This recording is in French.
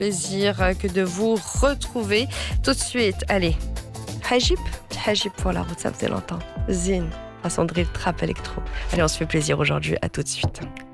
plaisir que de vous retrouver. Tout de suite, allez, Hajib pour la route, ça faisait longtemps. Zine, façon drill, trap électro. Allez, on se fait plaisir aujourd'hui, à tout de suite.